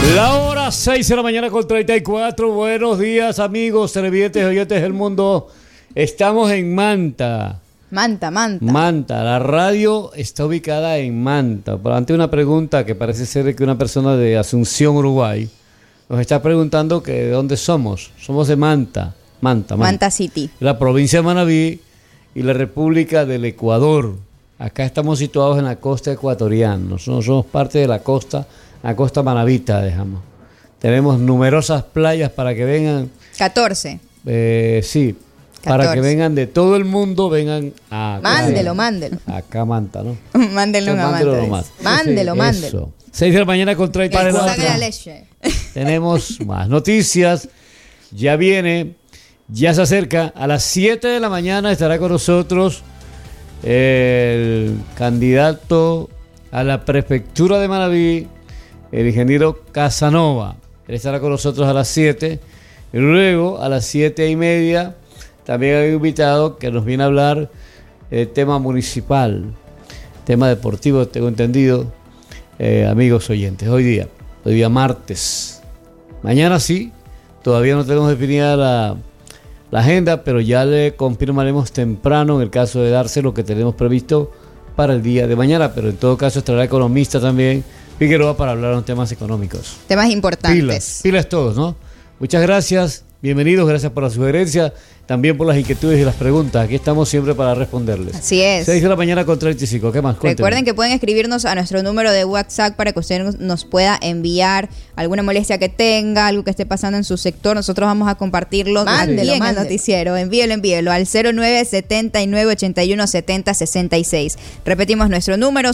La hora 6 de la mañana con 34. Buenos días, amigos, televidentes y oyentes del mundo. Estamos en Manta. Manta, la radio está ubicada en Manta. Pero ante una pregunta que parece ser que una persona de Asunción, Uruguay, nos está preguntando que de dónde somos. Somos de Manta. Manta City. La provincia de Manabí y la República del Ecuador. Acá estamos situados en la costa ecuatoriana. Nosotros somos parte de la costa manabita, digamos. Tenemos numerosas playas para que vengan. 14. Sí. 14. Para que vengan de todo el mundo, vengan a... Mándelo. Acá Manta, ¿no? Mándelo nomás. Mándelo. 6 de la mañana con 30 de la leche. Tenemos más noticias. Ya se acerca. A las 7 de la mañana estará con nosotros el candidato a la prefectura de Manabí, el ingeniero Casanova. Él estará con nosotros a las 7. Y luego, a las 7:30, también hay un invitado que nos viene a hablar del tema municipal, tema deportivo, tengo entendido, amigos oyentes. Hoy día martes. Mañana sí, todavía no tenemos definida la agenda, pero ya le confirmaremos temprano en el caso de darse lo que tenemos previsto para el día de mañana. Pero en todo caso estará el economista también, Figueroa, para hablar de los temas económicos. Temas importantes. Pilas todos, ¿no? Muchas gracias, bienvenidos, gracias por la sugerencia, también por las inquietudes y las preguntas. Aquí estamos siempre para responderles. Así es. 6 de la mañana con 35. ¿Qué más? Cuéntenme. Recuerden que pueden escribirnos a nuestro número de WhatsApp para que usted nos pueda enviar alguna molestia que tenga, algo que esté pasando en su sector. Nosotros vamos a compartirlo en el noticiero. Envíelo al 0979-8170-66. Repetimos nuestro número,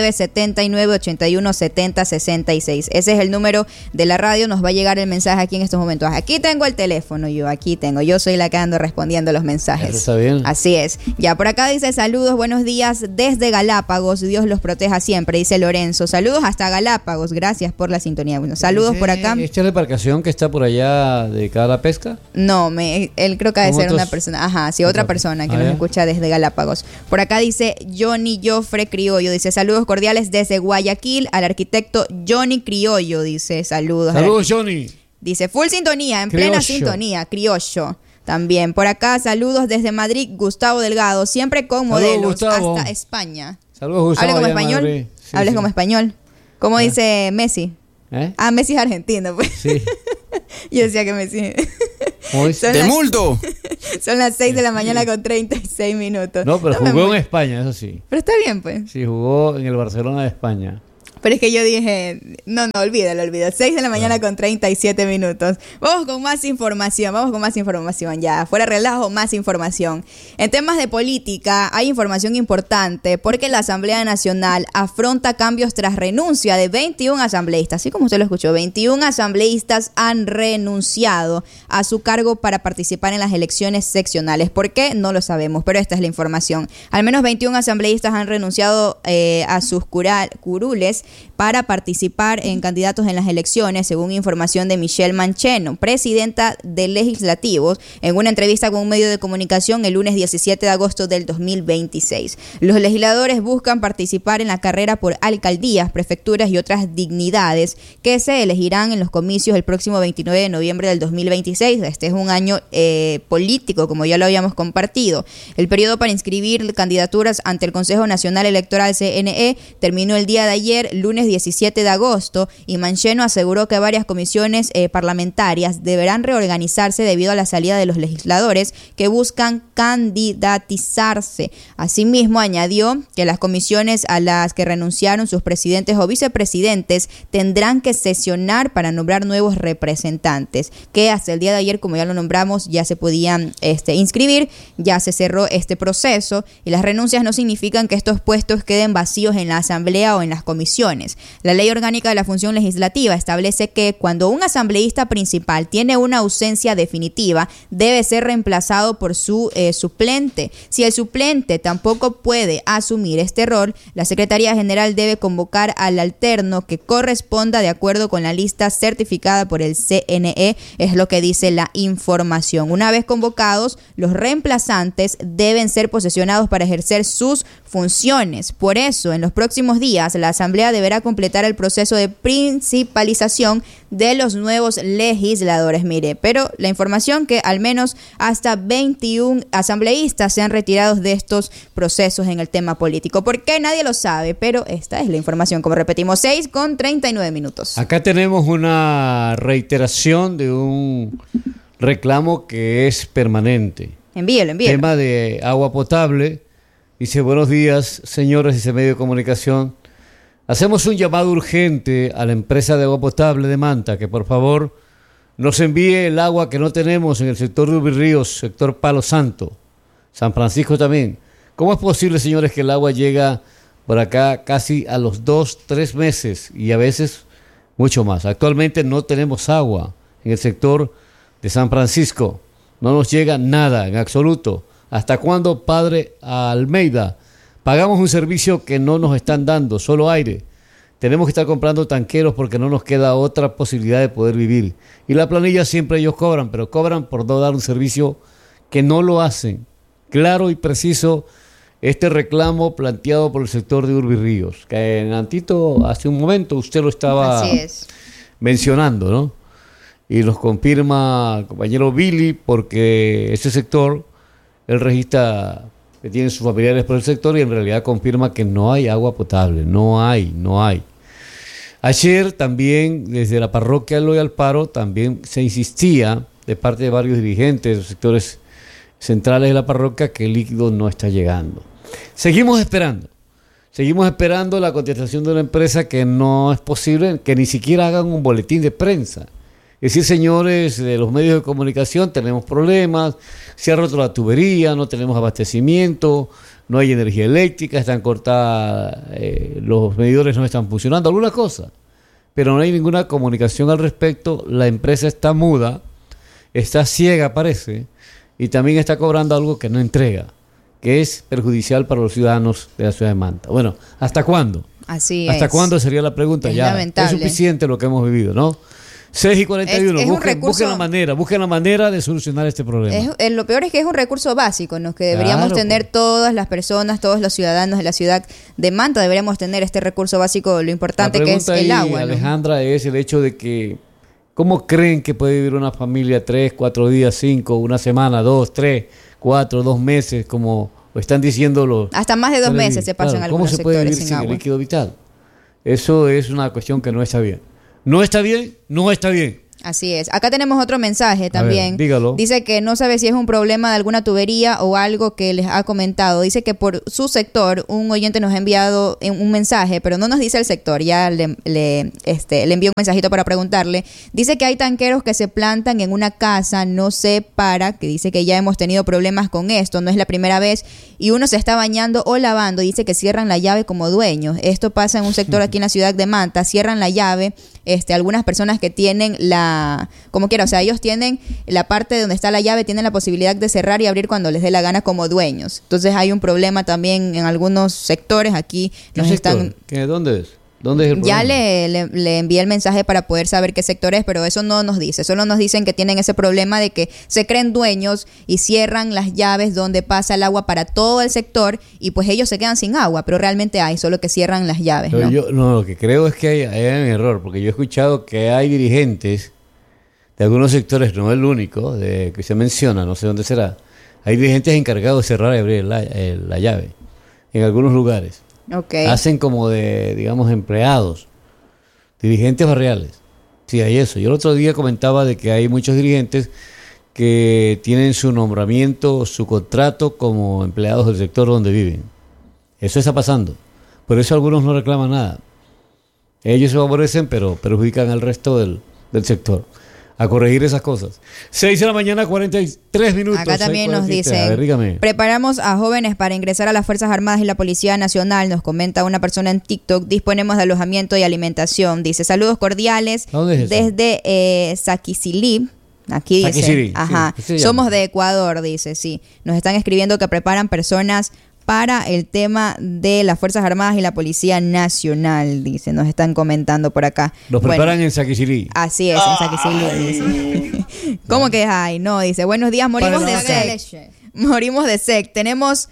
0979-8170-66. Ese es el número de la radio. Nos va a llegar el mensaje aquí en estos momentos. Aquí tengo el teléfono, yo soy la que ando respondiendo los mensajes. Eso está bien. Así es. Ya por acá dice: saludos, buenos días desde Galápagos, Dios los proteja siempre, dice Lorenzo. Saludos hasta Galápagos, gracias por la sintonía. Bueno, saludos por acá. ¿Esta es la embarcación que está por allá dedicada a la pesca? No, él creo que ha de ser una persona. Ajá, sí, otra persona que nos escucha desde Galápagos. Por acá dice Johnny Joffre Criollo, dice: saludos cordiales desde Guayaquil al arquitecto Johnny Criollo, dice saludos. Saludos, Johnny. Dice full sintonía, en plena sintonía, Criollo. También por acá, saludos desde Madrid, Gustavo Delgado, siempre con modelos hasta España. Saludos, Gustavo. ¿Hable como español? Sí, ¿Hables como español? ¿Cómo dice Messi? Messi es argentino, pues. Sí. Yo decía que Messi. ¡Te multo! Son las 6 de la mañana con 36 minutos. No, pero jugó en España, eso sí. Pero está bien, pues. Sí, jugó en el Barcelona de España. Pero es que yo dije, no, olvídalo. 6 de la mañana con 37 minutos. Vamos con más información ya. Fuera relajo, más información. En temas de política hay información importante porque la Asamblea Nacional afronta cambios tras renuncia de 21 asambleístas. Así como usted lo escuchó, 21 asambleístas han renunciado a su cargo para participar en las elecciones seccionales. ¿Por qué? No lo sabemos, pero esta es la información. Al menos 21 asambleístas han renunciado a sus curules para participar en candidatos en las elecciones, según información de Michelle Mancheno, presidenta de Legislativos, en una entrevista con un medio de comunicación el lunes 17 de agosto del 2026. Los legisladores buscan participar en la carrera por alcaldías, prefecturas y otras dignidades que se elegirán en los comicios el próximo 29 de noviembre del 2026. Este es un año político, como ya lo habíamos compartido. El periodo para inscribir candidaturas ante el Consejo Nacional Electoral CNE terminó el día de ayer, lunes 17 de agosto, y Mancheno aseguró que varias comisiones parlamentarias deberán reorganizarse debido a la salida de los legisladores que buscan candidatizarse. Asimismo, añadió que las comisiones a las que renunciaron sus presidentes o vicepresidentes tendrán que sesionar para nombrar nuevos representantes, que hasta el día de ayer, como ya lo nombramos, ya se podían inscribir, ya se cerró este proceso, y las renuncias no significan que estos puestos queden vacíos en la asamblea o en las comisiones. La Ley Orgánica de la Función Legislativa establece que cuando un asambleísta principal tiene una ausencia definitiva, debe ser reemplazado por su suplente. Si el suplente tampoco puede asumir este rol, la Secretaría General debe convocar al alterno que corresponda de acuerdo con la lista certificada por el CNE, es lo que dice la información. Una vez convocados, los reemplazantes deben ser posesionados para ejercer sus funciones. Por eso, en los próximos días, la Asamblea deberá completar el proceso de principalización de los nuevos legisladores. Mire, pero la información que al menos hasta 21 asambleístas se han retirado de estos procesos en el tema político. ¿Por qué? Nadie lo sabe, pero esta es la información. Como repetimos, 6:39. Acá tenemos una reiteración de un reclamo que es permanente. Envíelo. Tema de agua potable. Dice: buenos días, señores de ese medio de comunicación. Hacemos un llamado urgente a la empresa de agua potable de Manta que por favor nos envíe el agua que no tenemos en el sector de Ubirríos, sector Palo Santo, San Francisco también. ¿Cómo es posible, señores, que el agua llega por acá casi a los 2-3 meses y a veces mucho más? Actualmente no tenemos agua en el sector de San Francisco. No nos llega nada en absoluto. ¿Hasta cuándo, padre Almeida? Pagamos un servicio que no nos están dando, solo aire. Tenemos que estar comprando tanqueros porque no nos queda otra posibilidad de poder vivir. Y la planilla siempre ellos cobran, pero cobran por no dar un servicio que no lo hacen. Claro y preciso este reclamo planteado por el sector de Urbirríos, que en Antito hace un momento usted lo estaba mencionando, ¿no? Y nos confirma el compañero Billy, porque ese sector, él registra que tiene sus familiares por el sector y en realidad confirma que no hay agua potable, no hay. Ayer también desde la parroquia Eloy Alfaro también se insistía de parte de varios dirigentes de los sectores centrales de la parroquia que el líquido no está llegando. Seguimos esperando la contestación de una empresa que no es posible que ni siquiera hagan un boletín de prensa. Es decir, señores de los medios de comunicación, tenemos problemas, se ha roto la tubería, no tenemos abastecimiento, no hay energía eléctrica, están cortadas, los medidores no están funcionando, alguna cosa. Pero no hay ninguna comunicación al respecto, la empresa está muda, está ciega parece, y también está cobrando algo que no entrega, que es perjudicial para los ciudadanos de la ciudad de Manta. Bueno, ¿hasta cuándo? Así ¿Hasta es. cuándo sería la pregunta? Es ya lamentable. es suficiente lo que hemos vivido, ¿no? 6:41, busquen la manera de solucionar este problema. Lo peor es que es un recurso básico, ¿no? Que deberíamos tener todas las personas, todos los ciudadanos de la ciudad de Manta, deberíamos tener este recurso básico, lo importante que es el agua, ¿no? Alejandra, es el hecho de que, ¿cómo creen que puede vivir una familia 3, 4 días, 5, una semana, 2, 3, 4, 2 meses, como están diciendo los... Hasta más de 2 meses se pasan algunos sectores sin agua. ¿Cómo se puede vivir sin el líquido vital? Eso es una cuestión que no está bien. ¿No está bien? No está bien. Así es. Acá tenemos otro mensaje también. A ver, dígalo. Dice que no sabe si es un problema de alguna tubería o algo que les ha comentado. Dice que por su sector, un oyente nos ha enviado un mensaje, pero no nos dice el sector. Ya le envió un mensajito para preguntarle. Dice que hay tanqueros que se plantan en una casa, no sé para, que dice que ya hemos tenido problemas con esto, no es la primera vez, y uno se está bañando o lavando, dice que cierran la llave como dueños. Esto pasa en un sector aquí en la ciudad de Manta, cierran la llave, algunas personas que tienen como quiera, o sea, ellos tienen la parte donde está la llave, tienen la posibilidad de cerrar y abrir cuando les dé la gana como dueños. Entonces hay un problema también en algunos sectores aquí. ¿Dónde es? ¿Dónde es el problema? Ya le envié el mensaje para poder saber qué sector es, pero eso no nos dice. Solo nos dicen que tienen ese problema de que se creen dueños y cierran las llaves donde pasa el agua para todo el sector y pues ellos se quedan sin agua, pero realmente hay, solo que cierran las llaves. Pero lo que creo es que hay un error, porque yo he escuchado que hay dirigentes de algunos sectores, no es el único que se menciona, no sé dónde será. Hay dirigentes encargados de cerrar y abrir la llave en algunos lugares. Okay. Hacen como de, digamos, empleados, dirigentes barriales. Sí, hay eso. Yo el otro día comentaba de que hay muchos dirigentes que tienen su nombramiento, su contrato como empleados del sector donde viven. Eso está pasando. Por eso algunos no reclaman nada. Ellos se favorecen, pero perjudican al resto del sector. A corregir esas cosas. 6:43 a.m. Acá también nos dice, a ver, dígame. Preparamos a jóvenes para ingresar a las Fuerzas Armadas y la Policía Nacional, nos comenta una persona en TikTok. Disponemos de alojamiento y alimentación. Dice, saludos cordiales desde Saquicilí. Aquí dice, Saquicilí, ajá, sí, somos de Ecuador, dice, sí. Nos están escribiendo que preparan personas para el tema de las Fuerzas Armadas y la Policía Nacional, dice, nos están comentando por acá. Los preparan en Saquicilí. Así es, en Saquicilí, dice. ¿Cómo que hay? No, dice, buenos días, morimos de sed. Tenemos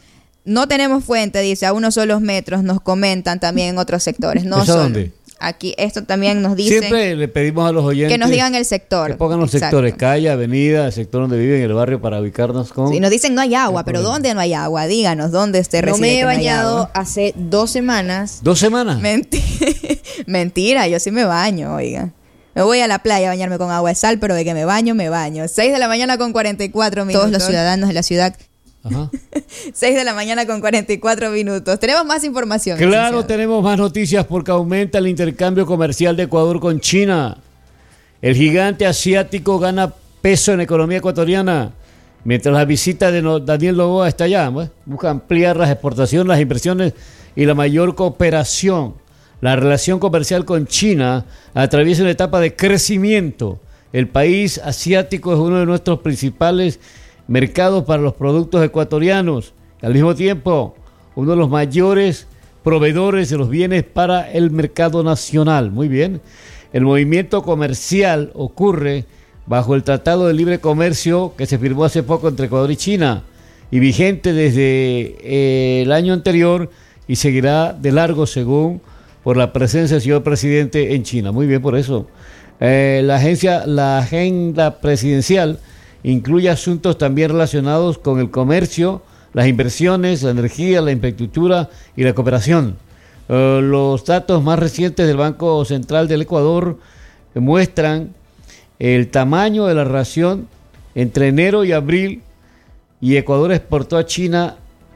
no tenemos fuente, dice, a unos solos metros, nos comentan también en otros sectores. No ¿Eso solo. dónde? Aquí, esto también nos dice. Siempre le pedimos a los oyentes que nos digan el sector. Que pongan los sectores, calle, avenida, el sector donde viven, el barrio, para ubicarnos con. Sí, nos dicen no hay agua, pero ¿dónde no hay agua? Díganos, ¿dónde usted reside? No me he no bañado hace 2 semanas. ¿2 semanas? Mentira, yo sí me baño, oiga. Me voy a la playa a bañarme con agua de sal, pero de que me baño, me baño. 6 de la mañana con 44 minutos. Todos los ciudadanos de la ciudad. Ajá. 6 de la mañana con 44 minutos. Tenemos más información. Claro, licenciado. tenemos más noticias porque aumenta el intercambio comercial de Ecuador con China. El gigante asiático gana peso en la economía ecuatoriana. Mientras la visita de Daniel Noboa está allá, busca ampliar las exportaciones, las inversiones y la mayor cooperación. La relación comercial con China atraviesa una etapa de crecimiento. El país asiático es uno de nuestros principales mercados para los productos ecuatorianos. Al mismo tiempo, uno de los mayores proveedores de los bienes para el mercado nacional. Muy bien. El movimiento comercial ocurre bajo el Tratado de Libre Comercio que se firmó hace poco entre Ecuador y China y vigente desde el año anterior y seguirá de largo según por la presencia del señor presidente en China. Muy bien por eso. La agenda presidencial incluye asuntos también relacionados con el comercio, las inversiones, la energía, la infraestructura y la cooperación. Los datos más recientes del Banco Central del Ecuador muestran el tamaño de la relación entre enero y abril, y Ecuador exportó a China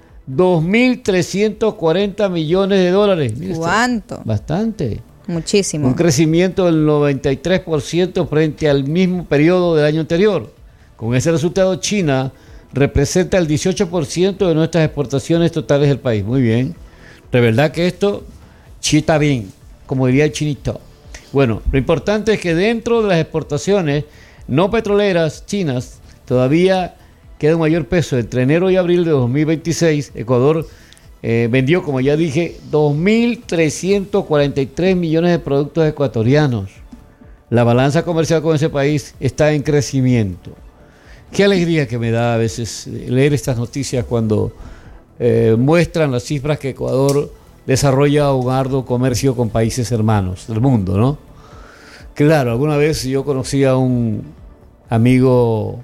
2.340 millones de dólares. Mire ¿Cuánto? usted, bastante. Muchísimo. Un crecimiento del 93% frente al mismo periodo del año anterior. Con ese resultado, China representa el 18% de nuestras exportaciones totales del país. Muy bien. De verdad que esto chita bien, como diría el chinito. Bueno, lo importante es que dentro de las exportaciones no petroleras chinas todavía queda un mayor peso. Entre enero y abril de 2026, Ecuador vendió, como ya dije, 2.343 millones de productos ecuatorianos. La balanza comercial con ese país está en crecimiento. Qué alegría que me da a veces leer estas noticias cuando muestran las cifras que Ecuador desarrolla un arduo comercio con países hermanos del mundo, ¿no? Claro, alguna vez yo conocí a un amigo,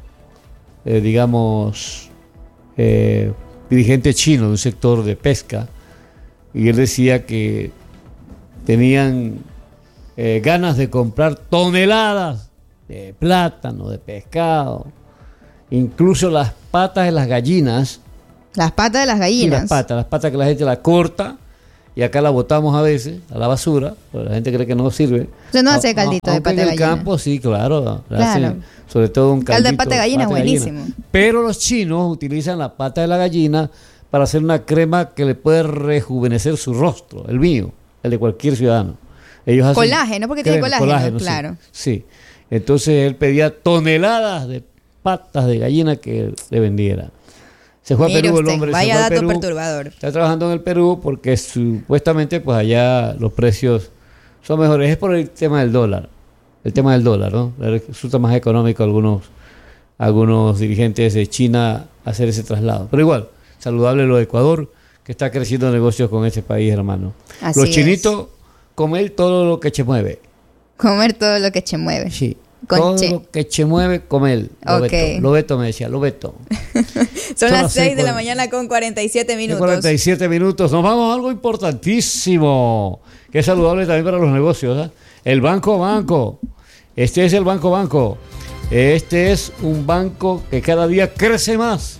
dirigente chino de un sector de pesca, y él decía que tenían ganas de comprar toneladas de plátano, de pescado, incluso las patas de las gallinas. Las patas de las gallinas. Sí, las patas que la gente la corta y acá la botamos a veces a la basura, porque la gente cree que no sirve. Usted no hace caldito de pata de gallina. En el campo sí, claro. Claro. Hacen, sobre todo un caldito. Caldo de pata de gallina es buenísimo. Pero los chinos utilizan la pata de la gallina para hacer una crema que le puede rejuvenecer su rostro, el mío, el de cualquier ciudadano. Ellos hacen colágeno, porque tiene colágeno, claro. Sí. Entonces él pedía toneladas de patas de gallina que le vendiera. Se fue a Perú usted, el hombre. Vaya dato Perú, perturbador. Está trabajando en el Perú porque supuestamente pues allá los precios son mejores. Es por el tema del dólar. El tema del dólar, ¿no? Resulta más económico a algunos dirigentes de China hacer ese traslado. Pero igual, saludable lo de Ecuador, que está creciendo negocios con ese país, hermano. Así los chinitos, comer todo lo que se mueve. Comer todo lo que se mueve. Sí. Con todo che. lo que se mueve, comer. Lo veto, me decía, lo veto. Son las 6 de la mañana con 47 minutos. 47 minutos. Nos vamos a algo importantísimo, que es saludable también para los negocios. El Banco. Este es el Banco. Este es un banco que cada día crece más.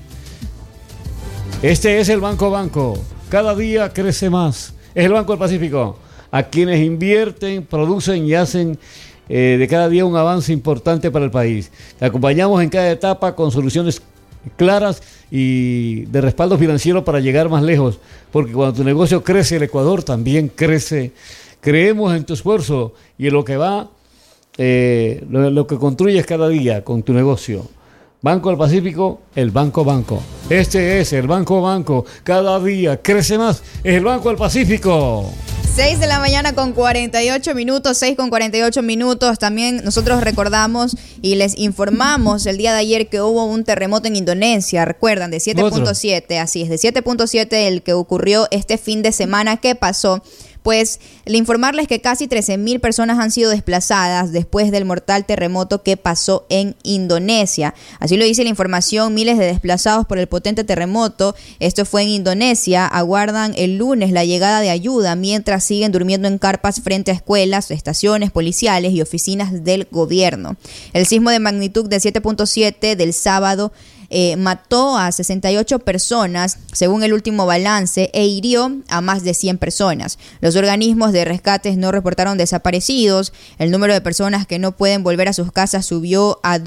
Este es el Banco. Cada día crece más. Es el Banco del Pacífico. A quienes invierten, producen y hacen de cada día un avance importante para el país. Te acompañamos en cada etapa con soluciones claras y de respaldo financiero para llegar más lejos, porque cuando tu negocio crece, el Ecuador también crece. Creemos en tu esfuerzo y en lo que va, lo que construyes cada día con tu negocio. Banco del Pacífico, el Banco. Este es el Banco. Cada día crece más. Es el Banco del Pacífico. 6 de la mañana con 48 minutos, 6 con 48 minutos. También nosotros recordamos y les informamos el día de ayer que hubo un terremoto en Indonesia, recuerdan, de 7.7, así es, de 7.7 el que ocurrió este fin de semana. ¿Qué pasó? Pues le informarles que casi 13,000 personas han sido desplazadas después del mortal terremoto que pasó en Indonesia. Así lo dice la información, miles de desplazados por el potente terremoto. Esto fue en Indonesia. Aguardan el lunes la llegada de ayuda mientras siguen durmiendo en carpas frente a escuelas, estaciones policiales y oficinas del gobierno. El sismo de magnitud de 7.7 del sábado mató a 68 personas, según el último balance, e hirió a más de 100 personas. Los organismos de rescates no reportaron desaparecidos. El número de personas que no pueden volver a sus casas subió a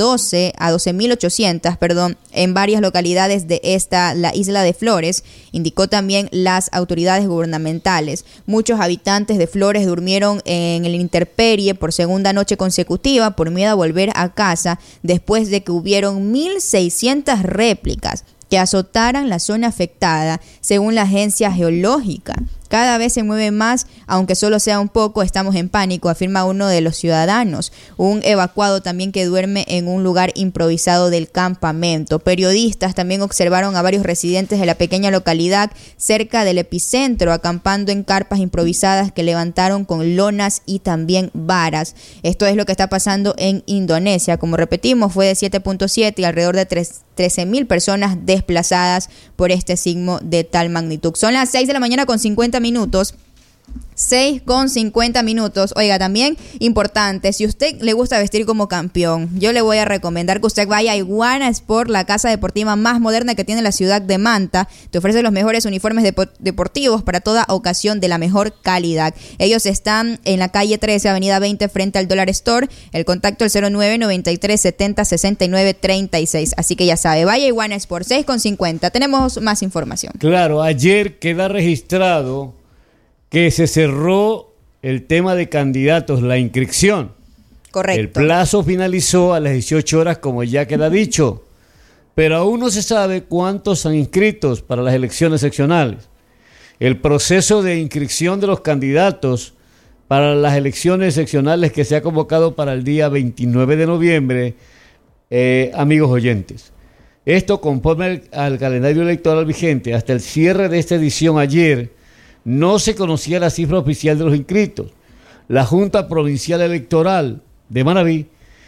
12.800, en varias localidades de la isla de Flores, indicó también las autoridades gubernamentales. Muchos habitantes de Flores durmieron en el intemperie por segunda noche consecutiva por miedo a volver a casa después de que hubieron 1.600 réplicas que azotaran la zona afectada, según la agencia geológica. Cada vez se mueve más, aunque solo sea un poco, estamos en pánico, afirma uno de los ciudadanos. Un evacuado también que duerme en un lugar improvisado del campamento. Periodistas también observaron a varios residentes de la pequeña localidad cerca del epicentro, acampando en carpas improvisadas que levantaron con lonas y también varas. Esto es lo que está pasando en Indonesia. Como repetimos, fue de 7.7 y alrededor de 13,000 personas desplazadas por este sismo de tal magnitud. Son las 6 de la mañana con 50 minutos. 6 con 50 minutos. Oiga, también importante, si usted le gusta vestir como campeón, yo le voy a recomendar que usted vaya a Iguana Sport, la casa deportiva más moderna que tiene la ciudad de Manta. Te ofrece los mejores uniformes deportivos para toda ocasión de la mejor calidad. Ellos están en la calle 13, avenida 20, frente al Dollar Store. El contacto es 0993706936. Así que ya sabe, vaya a Iguana Sport. 6 con 50. Tenemos más información. Claro, ayer queda registrado que se cerró el tema de candidatos, la inscripción. Correcto. El plazo finalizó a las 18 horas, como ya queda dicho, pero aún no se sabe cuántos han inscritos para las elecciones seccionales. El proceso de inscripción de los candidatos para las elecciones seccionales que se ha convocado para el día 29 de noviembre, amigos oyentes. Esto conforme al calendario electoral vigente hasta el cierre de esta edición ayer. No se conocía la cifra oficial de los inscritos. La Junta Provincial Electoral de Manabí,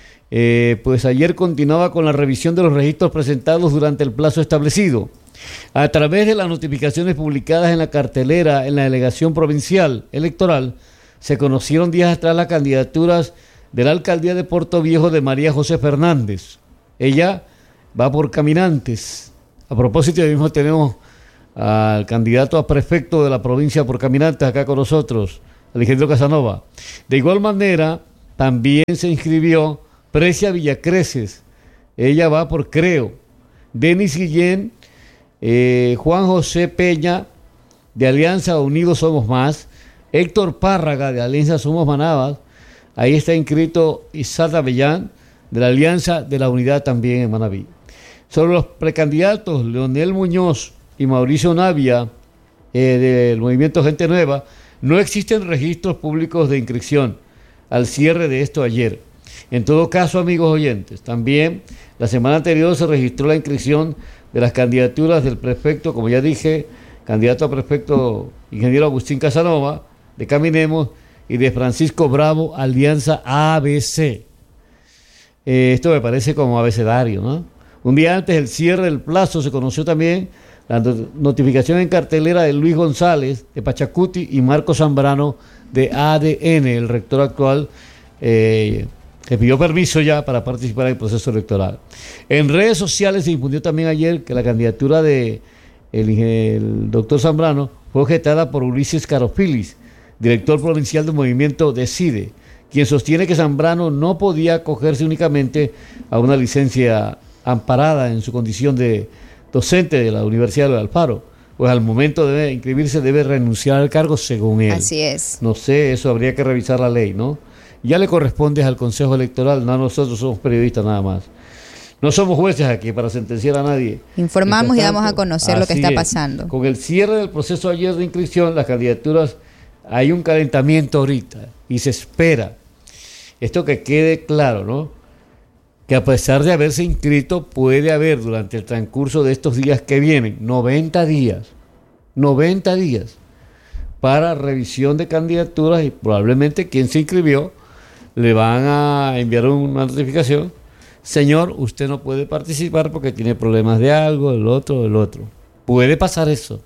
pues ayer continuaba con la revisión de los registros presentados durante el plazo establecido. A través de las notificaciones publicadas en la cartelera en la Delegación Provincial Electoral, se conocieron días atrás las candidaturas de la Alcaldía de Puerto Viejo de María José Fernández. Ella va por Caminantes. A propósito, hoy mismo tenemos al candidato a prefecto de la provincia por Caminantes acá con nosotros, el ingeniero Casanova. De igual manera, también se inscribió Precia Villacreces. Ella va por Creo. Denis Guillén, Juan José Peña, de Alianza Unidos Somos Más. Héctor Párraga, de Alianza Somos Manabas. Ahí está inscrito Isaac Avellán, de la Alianza de la Unidad también en Manabí. Sobre los precandidatos, Leonel Muñoz y Mauricio Navia, del Movimiento Gente Nueva, no existen registros públicos de inscripción al cierre de esto ayer. En todo caso, amigos oyentes, también la semana anterior se registró la inscripción de las candidaturas del prefecto, como ya dije, candidato a prefecto ingeniero Agustín Casanova, de Caminemos, y de Francisco Bravo, Alianza ABC. Esto me parece como abecedario, ¿no? Un día antes del cierre del plazo se conoció también la notificación en cartelera de Luis González de Pachacuti y Marco Zambrano de ADN, el rector actual, que pidió permiso ya para participar en el proceso electoral. En redes sociales se difundió también ayer que la candidatura de el doctor Zambrano fue objetada por Ulises Carofilis, director provincial del movimiento Decide, quien sostiene que Zambrano no podía acogerse únicamente a una licencia amparada en su condición de docente de la Universidad de Alfaro, pues al momento de inscribirse debe renunciar al cargo según él. Así es. No sé, eso habría que revisar la ley, ¿no? Ya le corresponde al Consejo Electoral, no nosotros somos periodistas nada más. No somos jueces aquí para sentenciar a nadie. Informamos y damos a conocer lo que está pasando. Con el cierre del proceso ayer de inscripción, las candidaturas hay un calentamiento ahorita y se espera, esto que quede claro, ¿no? Que a pesar de haberse inscrito, puede haber durante el transcurso de estos días que vienen, 90 días para revisión de candidaturas, y probablemente quien se inscribió le van a enviar una notificación: señor, usted no puede participar porque tiene problemas de algo, el otro. Puede pasar eso.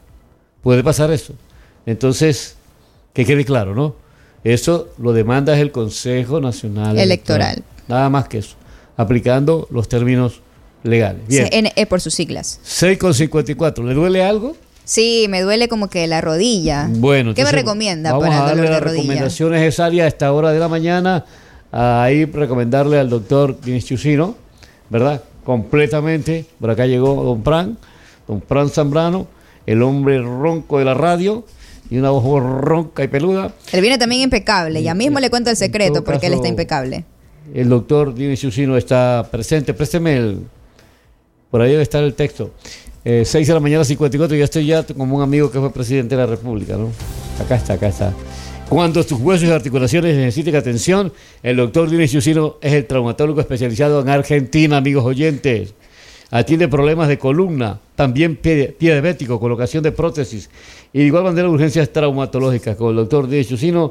Entonces, que quede claro, ¿no? Eso lo demanda es el Consejo Nacional Electoral. Nada más que eso, aplicando los términos legales. Bien. CNE por sus siglas. 6:54. ¿Le duele algo? Sí, me duele como que la rodilla. Bueno, ¿qué me recomienda vamos para a el darle dolor de las rodilla? recomendaciones necesarias a esta hora de la mañana. Ahí recomendarle al doctor Diniz Chusino, ¿verdad? Completamente. Por acá llegó don Fran Zambrano, el hombre ronco de la radio, y una voz ronca y peluda. Él viene también impecable. Ya mismo le cuento el secreto porque él está impecable. El doctor Diniz Chusino está presente. Présteme por ahí debe estar el texto. 6 de la mañana, 54. Ya estoy como un amigo que fue presidente de la República, ¿no? Acá está. Cuando tus huesos y articulaciones necesiten atención, el doctor Diniz Chusino es el traumatólogo especializado en Argentina, amigos oyentes. Atiende problemas de columna, también pie diabético, colocación de prótesis y de igual manera urgencias traumatológicas. Con el doctor Diniz Chusino,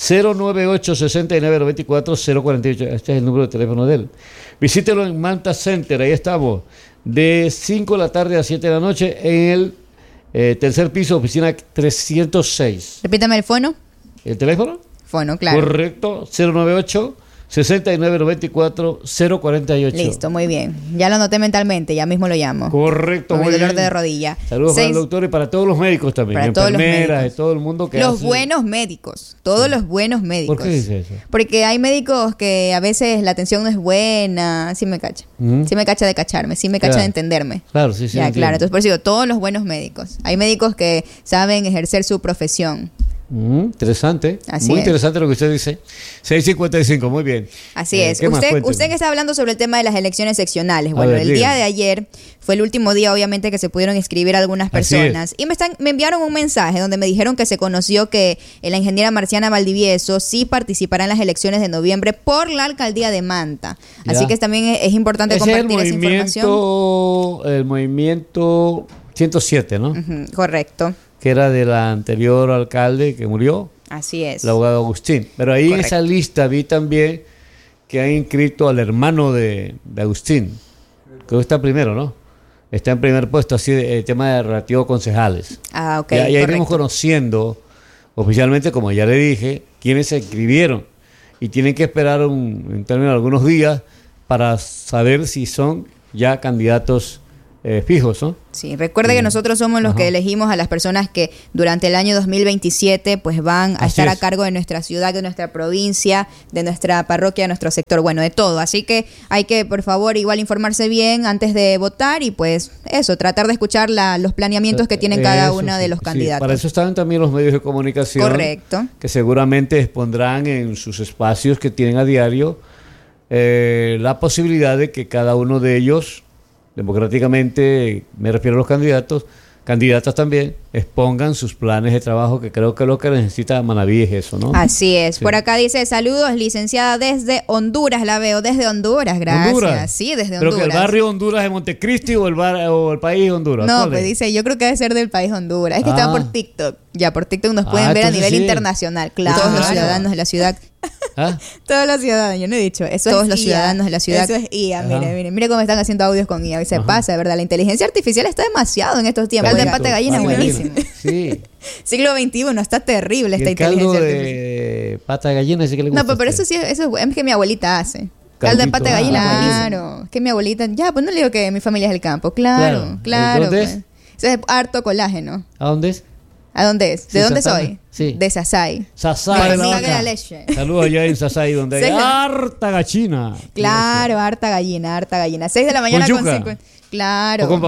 098-6994-048. Este es el número de teléfono de él. Visítelo en Manta Center, ahí estamos, de 5 de la tarde a 7 de la noche en el tercer piso, oficina 306. Repítame el fono. ¿El teléfono? Fono, claro. Correcto, 098-6994-048. Listo, muy bien. Ya lo anoté mentalmente, ya mismo lo llamo. Correcto, muy bien. Dolor de bien. rodilla. Saludos para el doctor y para todos los médicos también. Para todos los enfermeras, médicos. y todo el mundo que los hace... buenos médicos, todos los buenos médicos. ¿Por qué dice eso? Porque hay médicos que a veces la atención no es buena, sí me cacha. Sí me cacha de cacharme, sí me cacha Claro. de entenderme. Claro, sí, Ya, entiendo. claro. Entonces, por eso digo, todos los buenos médicos. Hay médicos que saben ejercer su profesión. Interesante. Así muy es. interesante lo que usted dice. 6:55, muy bien. Así es. ¿Qué más? Usted Cuénteme. que está hablando sobre el tema de las elecciones seccionales. Bueno, ver, el día dígame. de ayer fue el último día, obviamente, que se pudieron inscribir algunas Así personas. Y me enviaron un mensaje donde me dijeron que se conoció que la ingeniera Marciana Valdivieso sí participará en las elecciones de noviembre por la alcaldía de Manta. Ya. Así que también es importante Ese es compartir esa información. el movimiento 107, ¿no? Ujú, correcto. Que era del anterior alcalde que murió, Así es. el abogado Agustín. Pero ahí Correcto. en esa lista vi también que han inscrito al hermano de Agustín. Creo que está primero, ¿no? Está en primer puesto, así el tema de relativo a concejales. Ah, ok. Y ahí correcto. iremos conociendo oficialmente, como ya le dije, quiénes se inscribieron. Y tienen que esperar en términos de algunos días para saber si son ya candidatos fijos, ¿no? Sí, recuerde que nosotros somos los Ajá. que elegimos a las personas que durante el año 2027 pues van a Así estar a es. cargo de nuestra ciudad, de nuestra provincia, de nuestra parroquia, de nuestro sector, bueno, de todo. Así que hay que, por favor, igual informarse bien antes de votar y pues eso, tratar de escuchar los planeamientos que tienen cada Eso uno sí, de los sí. candidatos. Para eso están también los medios de comunicación. Correcto. Que seguramente expondrán en sus espacios que tienen a diario la posibilidad de que cada uno de ellos, democráticamente, me refiero a los candidatas también, expongan sus planes de trabajo, que creo que lo que necesita Manaví es eso, ¿no? Así es. Sí. Por acá dice, saludos, licenciada desde Honduras, la veo desde Honduras, gracias. Honduras. Sí, desde Pero Honduras. que el barrio Honduras de Montecristi o el país Honduras. No, ¿cuál pues es? dice, yo creo que debe ser del país Honduras. Es que Ah. están por TikTok. Ya, por TikTok nos pueden ver a entonces nivel sí. internacional. Claro. Todos los Claro. ciudadanos de la ciudad. ¿Ah? Todos los ciudadanos, yo no he dicho. Todos los ciudadanos de la ciudad. Eso es IA, Ajá. mire cómo están haciendo audios con IA. Y se pasa, de verdad. La inteligencia artificial está demasiado en estos tiempos. El de pata de gallina es buenísimo. Sí. Siglo XXI, está terrible Y esta el caldo inteligencia artificial. de pata de gallina ese que le gusta. No, pues, pero a usted. eso sí, eso es que mi abuelita hace. Caldo de Caldito, pata de gallina, buenísimo. claro. Que mi abuelita, ya, pues no le digo que mi familia es del campo. Claro, Claro. claro. ¿Dónde pues. es? Eso es harto colágeno. ¿A dónde es? ¿A dónde es? ¿De Sí, dónde Sasana. soy? Sí. De Sasai. Sasai. Para la mí, vaca. que la leche. Saludos allá en Sasai, donde hay Sí. harta gallina. Claro, harta gallina, harta gallina. 6 de la mañana ¿Con con yuca? 50. Claro. ¿O con papá?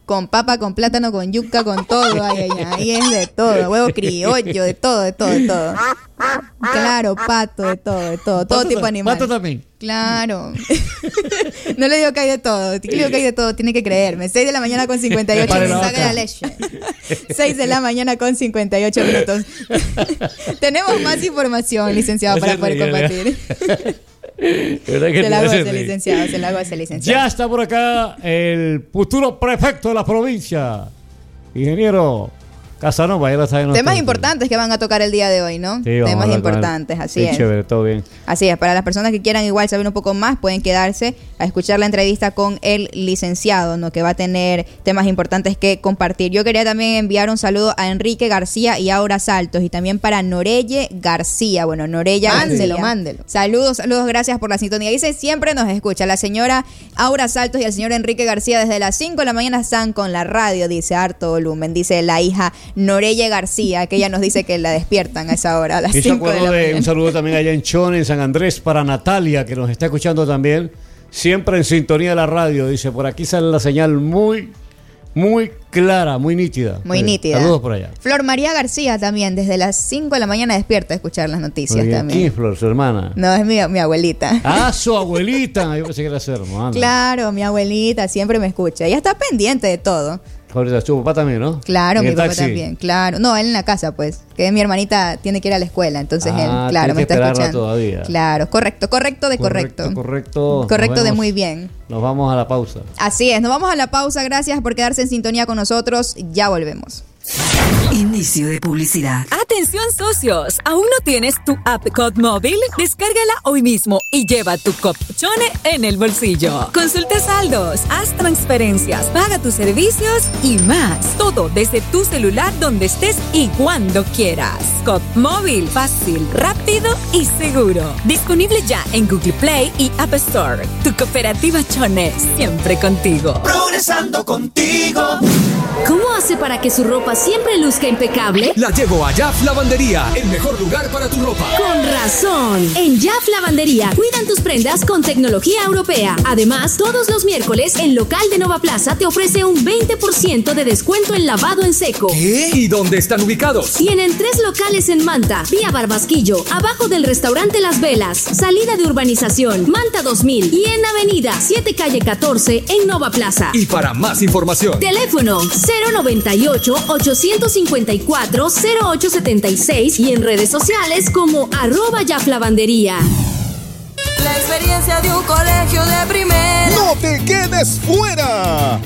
con papa, con plátano, con yuca, con todo. Ahí es de todo. Huevo criollo, de todo. Claro, pato, de todo. Todo tipo de animal. Pato también. Claro. No le digo que hay de todo. Le digo que hay de todo. Tiene que creerme. 6 de la mañana con 58 Para minutos. la Saca la leche. 6 de la mañana con 58 minutos. Tenemos más información, licenciado, para poder compartir. Se la goce, licenciado. Ya está por acá el futuro prefecto de la provincia, ingeniero Casanova. Temas importantes que van a tocar el día de hoy, ¿no? Sí, temas importantes, así es. Chévere, todo bien. Así es, para las personas que quieran igual saber un poco más, pueden quedarse a escuchar la entrevista con el licenciado, ¿no? Que va a tener temas importantes que compartir. Yo quería también enviar un saludo a Enrique García y Aura Saltos, y también para Norelle García. Bueno, Norella Mándelo. Saludos, gracias por la sintonía. Dice, siempre nos escucha la señora Aura Saltos y el señor Enrique García desde las 5 de la mañana están con la radio, dice, harto volumen, dice la hija Norelle García, que ella nos dice que la despiertan a esa hora, a las 5 de la mañana. Un saludo también allá en Chone, en San Andrés, para Natalia, que nos está escuchando también, siempre en sintonía de la radio. Dice, por aquí sale la señal muy clara, muy nítida. Muy nítida. Saludos por allá. Flor María García también, desde las 5 de la mañana despierta a escuchar las noticias también. ¿Quién es Flor, su hermana? No, es mi abuelita. Ah, su abuelita. Yo pensé que era su hermana. Claro, mi abuelita siempre me escucha. Ella está pendiente de todo. Ahorita, su papá también, ¿no? Claro, mi papá también, claro. No, él en la casa, pues. Que mi hermanita tiene que ir a la escuela, entonces él, claro, me está escuchando. Todavía. Claro, correcto de muy bien. Nos vamos a la pausa. Así es, nos vamos a la pausa. Gracias por quedarse en sintonía con nosotros. Ya volvemos. Inicio de publicidad. Atención socios, ¿aún no tienes tu app COP móvil? Descárgala hoy mismo y lleva tu COP Chone en el bolsillo. Consulta saldos, haz transferencias, paga tus servicios y más. Todo desde tu celular, donde estés y cuando quieras. COP móvil, fácil, rápido y seguro. Disponible ya en Google Play y App Store. Tu cooperativa Chone, siempre contigo. Progresando contigo. ¿Cómo hace para que su ropa siempre luzca impecable? La llevo a Jaf Lavandería, el mejor lugar para tu ropa. Con razón. En Jaf Lavandería cuidan tus prendas con tecnología europea. Además, todos los miércoles, el local de Nova Plaza te ofrece un 20% de descuento en lavado en seco. ¿Qué? ¿Y dónde están ubicados? Tienen 3 locales en Manta, vía Barbasquillo, abajo del restaurante Las Velas, salida de urbanización, Manta 2000, y en Avenida 7 Calle 14 en Nova Plaza. Y para más información, teléfono 098-854-0876 y en redes sociales como @Jaflavandería. La experiencia de un colegio de primera. ¡No te quedes fuera!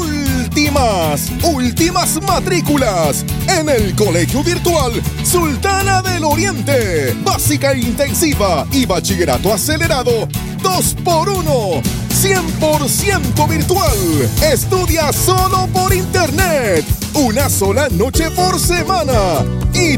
Últimas matrículas en el Colegio Virtual Sultana del Oriente. Básica e intensiva y bachillerato acelerado 2x1. 100% virtual. Estudia solo por internet. Una sola noche por semana. Y